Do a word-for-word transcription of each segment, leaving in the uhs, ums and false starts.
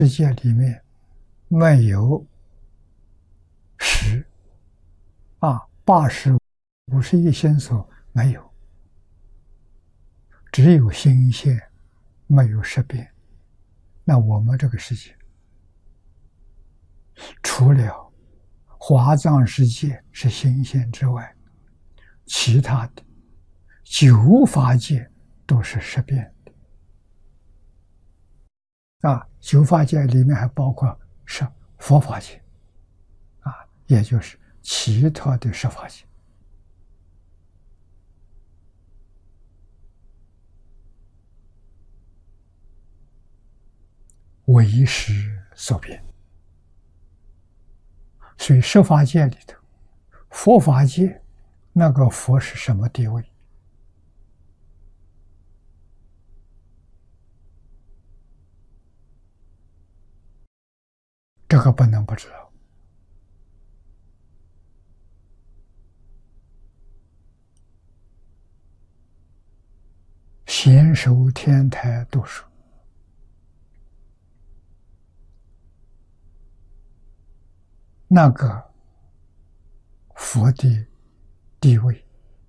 世界里面没有十啊，八十五十一心所没有，只有心现，没有识变。那我们这个世界，除了华藏世界是心现之外，其他的九法界都是识变的啊。九法界里面还包括是佛法界啊，也就是其他的十法界。为识所变，所以十法界里头，佛法界那个佛是什么地位？这个不能不知道。贤守天台读书，那个佛的地位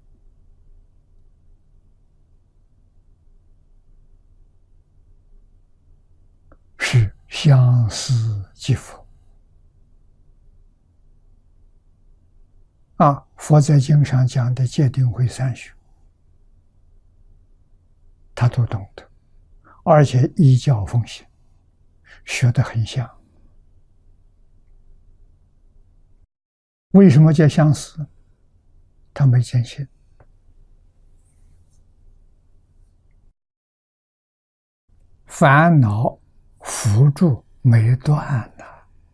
是相似即佛啊。佛在经上讲的戒定慧三学，他都懂得，而且依教奉行，学得很像。为什么叫相似？他没见性，烦恼缚住没断呢，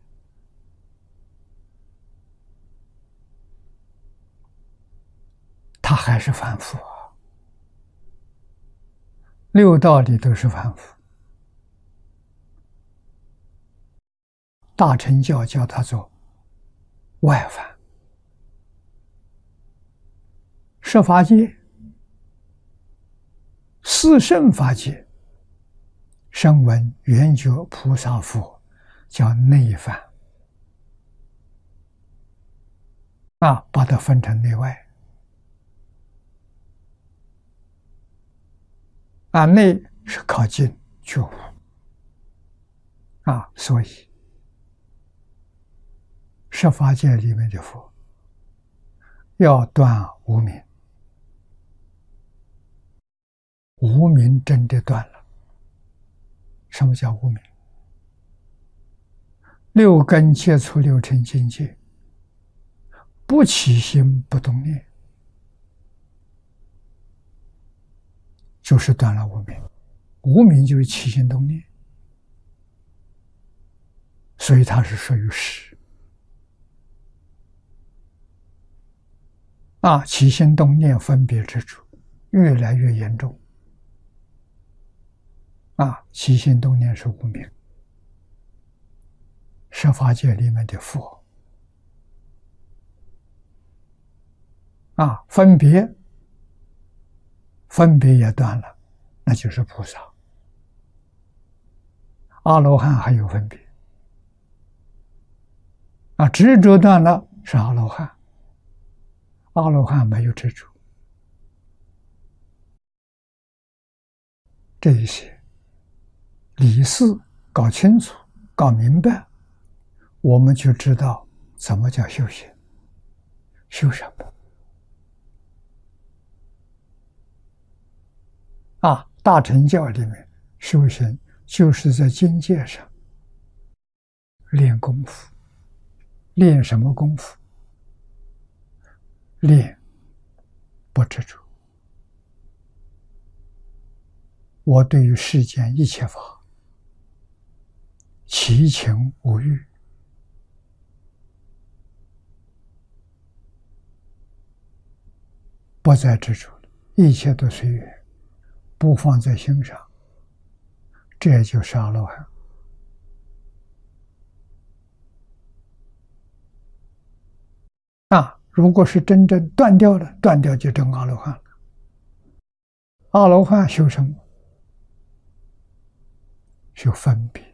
他还是凡夫啊。六道里都是凡夫，大乘教叫他做外凡。十法界、四圣法界，声闻、缘觉、菩萨、佛，叫内凡啊，把它分成内外啊。内是靠近觉悟啊，所以十法界里面的佛要断无明，无明真的断了。什么叫无明？六根接触六尘境界，不起心不动念，就是断了无明。无明就是起心动念，所以它是属于识啊。起心动念分别执着越来越严重啊，起心动念是无明。十法界里面的佛啊，分别分别也断了，那就是菩萨。阿罗汉还有分别啊，执着断了是阿罗汉，阿罗汉没有执着。这一些理事搞清楚、搞明白，我们就知道怎么叫修行。修什么？啊，大乘教里面修行就是在境界上练功夫。练什么功夫？练不执着。我对于世间一切法其情无欲，不再执着了，一切都随缘，不放在心上，这就是阿罗汉。啊，如果是真正断掉了，断掉就成阿罗汉了。阿罗汉修什么？修分别。